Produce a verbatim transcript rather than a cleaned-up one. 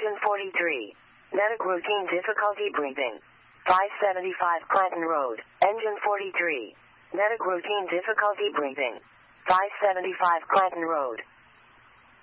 Engine forty-three. Medic routine difficulty breathing. five seventy-five Clinton Road. Engine forty-three. Medic routine difficulty breathing. five seventy-five Clinton Road.